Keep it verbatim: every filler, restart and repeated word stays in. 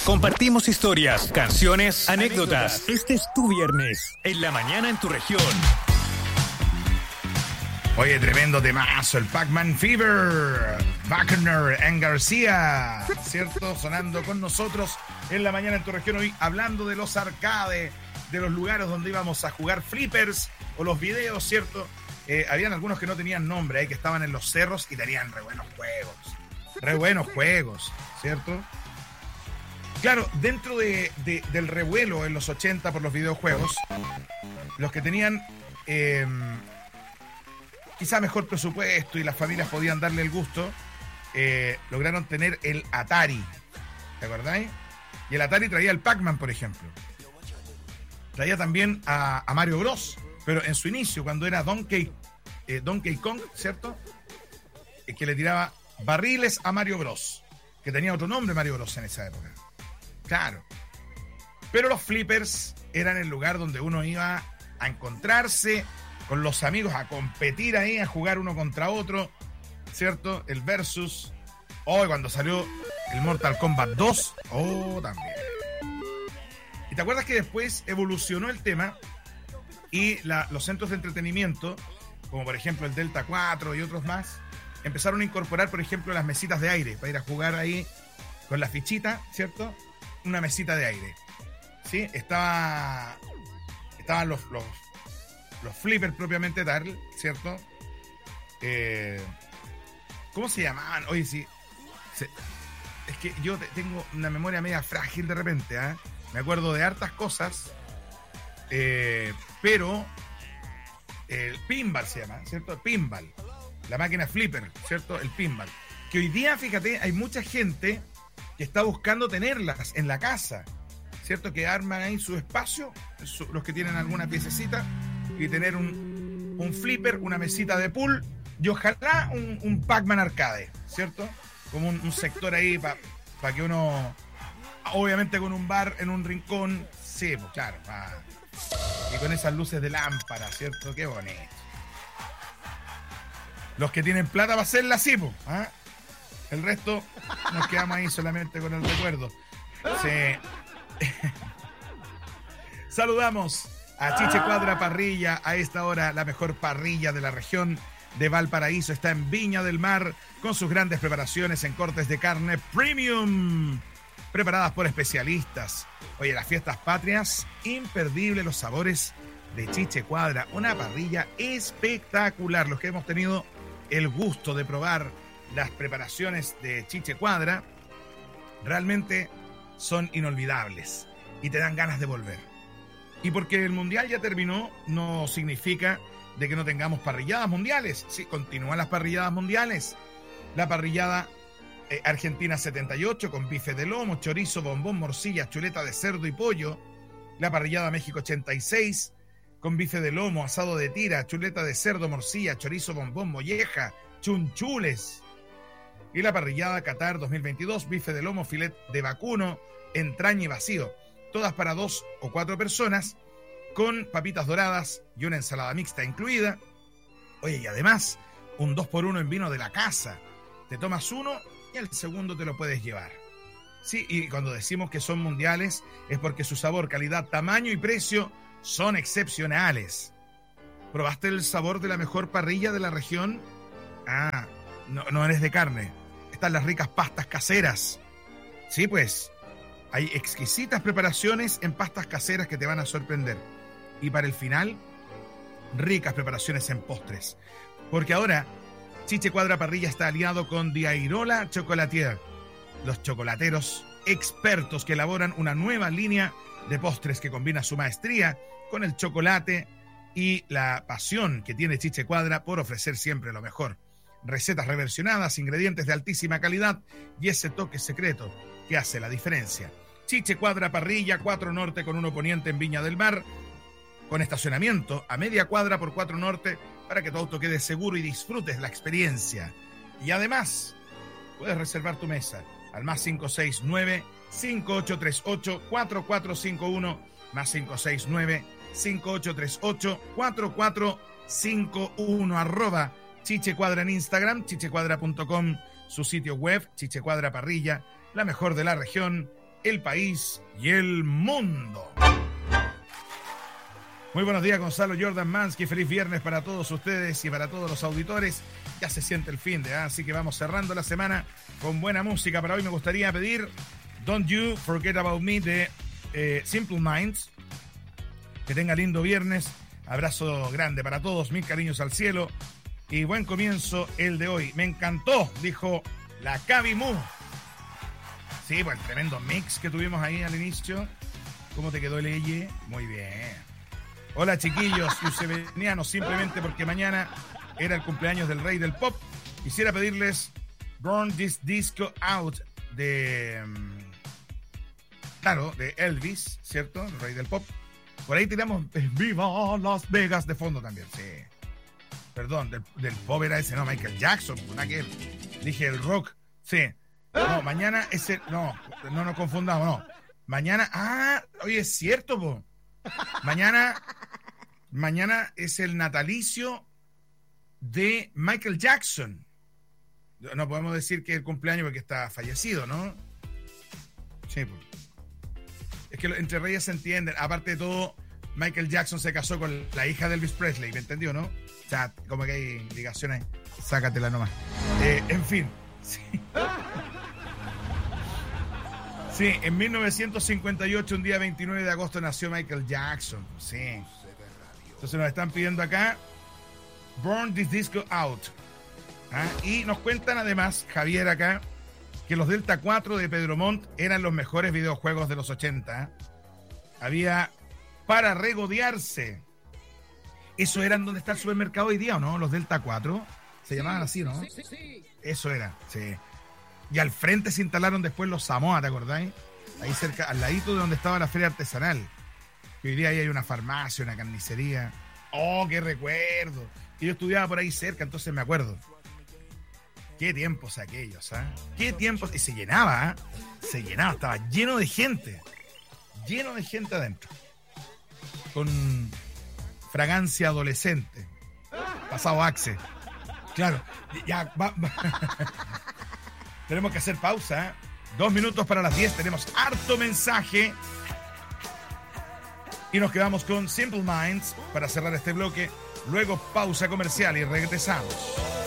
Compartimos historias, canciones, anécdotas. Este es tu viernes, en la mañana en tu región. Oye, tremendo temazo, el Pac-Man Fever, Wagner and García, ¿cierto? Sonando con nosotros en la mañana en tu región, hoy hablando de los arcades, de los lugares donde íbamos a jugar flippers o los videos, ¿cierto? Eh, habían algunos que no tenían nombre, ahí que estaban en los cerros y tenían re buenos juegos, re buenos juegos, ¿cierto? Claro, dentro de, de, del revuelo en los ochenta por los videojuegos, los que tenían... Eh, quizá mejor presupuesto y las familias podían darle el gusto, eh, lograron tener el Atari. ¿Te acordáis? Y el Atari traía el Pac-Man, por ejemplo. Traía también a, a Mario Bros. Pero en su inicio, cuando era Donkey, eh, Donkey Kong, ¿cierto? Eh, que le tiraba barriles a Mario Bros. Que tenía otro nombre Mario Bros. En esa época. Claro. Pero los flippers eran el lugar donde uno iba a encontrarse con los amigos, a competir ahí, a jugar uno contra otro, ¿cierto? El versus. Oh, cuando salió el Mortal Kombat dos, oh, también. ¿Y te acuerdas que después evolucionó el tema y la, los centros de entretenimiento, como por ejemplo el Delta cuatro y otros más, empezaron a incorporar, por ejemplo, las mesitas de aire, para ir a jugar ahí con la fichita, ¿cierto? Una mesita de aire. ¿Sí? Estaba, estaban los... los Los flippers propiamente tal, ¿cierto? Eh, ¿Cómo se llamaban? Oye, sí. Se, es que yo te, tengo una memoria media frágil de repente, ¿eh? Me acuerdo de hartas cosas. Eh, pero el pinball se llama, ¿cierto? El pinball. La máquina flipper, ¿cierto? El pinball. Que hoy día, fíjate, hay mucha gente que está buscando tenerlas en la casa, ¿cierto? Que arman ahí su espacio, su, los que tienen alguna piececita, y tener un, un flipper, una mesita de pool y ojalá un, un Pac-Man arcade, ¿cierto? Como un, un sector ahí para pa que uno, obviamente con un bar en un rincón, sí, pues claro, pa, y con esas luces de lámpara, ¿cierto? Qué bonito. Los que tienen plata para hacerla así, pues, ¿ah? El resto nos quedamos ahí solamente con el recuerdo. Sí. Saludamos a Chiche Cuadra Parrilla, a esta hora la mejor parrilla de la región de Valparaíso. Está en Viña del Mar con sus grandes preparaciones en cortes de carne premium, preparadas por especialistas. Oye, las fiestas patrias, imperdible los sabores de Chiche Cuadra. Una parrilla espectacular. Los que hemos tenido el gusto de probar las preparaciones de Chiche Cuadra realmente son inolvidables y te dan ganas de volver. Y porque el mundial ya terminó, no significa de que no tengamos parrilladas mundiales. Sí, continúan las parrilladas mundiales. La parrillada eh, Argentina setenta y ocho con bife de lomo, chorizo, bombón, morcilla, chuleta de cerdo y pollo. La parrillada México ochenta y seis con bife de lomo, asado de tira, chuleta de cerdo, morcilla, chorizo, bombón, molleja, chunchules. Y la parrillada Qatar dos mil veintidós, bife de lomo, filet de vacuno, entraña y vacío. Todas para dos o cuatro personas, con papitas doradas y una ensalada mixta incluida. Oye, y además, un dos por uno en vino de la casa. Te tomas uno y el segundo te lo puedes llevar. Sí, y cuando decimos que son mundiales, es porque su sabor, calidad, tamaño y precio son excepcionales. ¿Probaste el sabor de la mejor parrilla de la región? Ah, no, no eres de carne. Están las ricas pastas caseras. Sí, pues... hay exquisitas preparaciones en pastas caseras que te van a sorprender. Y para el final, ricas preparaciones en postres. Porque ahora, Chiche Cuadra Parrilla está aliado con Diairola Chocolatier, los chocolateros expertos que elaboran una nueva línea de postres que combina su maestría con el chocolate y la pasión que tiene Chiche Cuadra por ofrecer siempre lo mejor. Recetas reversionadas, ingredientes de altísima calidad y ese toque secreto que hace la diferencia. Chiche Cuadra Parrilla, cuatro Norte con uno Poniente en Viña del Mar, con estacionamiento a media cuadra por cuatro Norte para que tu auto quede seguro y disfrutes la experiencia. Y además, puedes reservar tu mesa al más cinco seis nueve, cinco ocho tres ocho, cuatro cuatro cinco uno, más cinco seis nueve, cinco ocho tres ocho, cuatro cuatro cinco uno, arroba Chiche Cuadra en Instagram, chichecuadra punto com, su sitio web, Chiche Cuadra Parrilla, la mejor de la región, el país y el mundo. Muy buenos días, Gonzalo Jordan Mansky. Feliz viernes para todos ustedes y para todos los auditores. Ya se siente el fin de, ¿eh? Así que vamos cerrando la semana con buena música. Para hoy me gustaría pedir Don't You Forget About Me de eh, Simple Minds. Que tenga lindo viernes. Abrazo grande para todos, mil cariños al cielo. Y buen comienzo el de hoy. Me encantó, dijo la Cabi Mu. Sí, pues el tremendo mix que tuvimos ahí al inicio. ¿Cómo te quedó el Eye? Muy bien. Hola chiquillos yusevenianos, simplemente porque mañana era el cumpleaños del rey del pop. Quisiera pedirles Burn This Disco Out de... Claro, de Elvis, ¿cierto? El rey del pop. Por ahí tiramos Viva Las Vegas de fondo también, sí. Perdón, del, del pop era ese, no, Michael Jackson, una que dije el rock, sí. No, mañana ese, no, no nos confundamos, no. Mañana, ah, oye, es cierto, po. Mañana, mañana es el natalicio de Michael Jackson. No podemos decir que es el cumpleaños porque está fallecido, ¿no? Sí, po. Es que entre reyes se entienden. Aparte de todo, Michael Jackson se casó con la hija de Elvis Presley, ¿me entendió, no? O sea, como que hay ligaciones, sácatela nomás. Eh, en fin. Sí. Sí, en mil novecientos cincuenta y ocho, un día veintinueve de agosto, nació Michael Jackson. Sí. Entonces nos están pidiendo acá Burn This Disco Out. ¿Ah? Y nos cuentan además, Javier acá, que los Delta cuatro de Pedro Montt eran los mejores videojuegos de los ochenta. Había para regodearse. Eso eran donde está el supermercado hoy día, ¿o no? Los Delta cuatro. Se llamaban así, ¿no? Sí, sí, sí. Eso era, sí. Y al frente se instalaron después los Samoa, ¿te acordáis? Ahí cerca, al ladito de donde estaba la feria artesanal. Que hoy día ahí hay una farmacia, una carnicería. ¡Oh, qué recuerdo! Y yo estudiaba por ahí cerca, entonces me acuerdo. Qué tiempos aquellos, ¿ah? ¿eh? Qué tiempos. Y se llenaba, ¿eh? Se llenaba, estaba lleno de gente. Lleno de gente adentro. Con fragancia adolescente. Pasado Axe. Claro. Ya, va, va. Tenemos que hacer pausa. ¿eh? Dos minutos para las diez. Tenemos harto mensaje. Y nos quedamos con Simple Minds para cerrar este bloque. Luego pausa comercial y regresamos.